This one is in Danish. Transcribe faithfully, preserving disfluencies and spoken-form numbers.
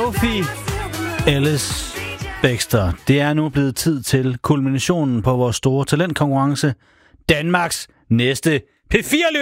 Sophie Ellis Bextor. Det er nu blevet tid til kulminationen på vores store talentkonkurrence. Danmarks næste P fire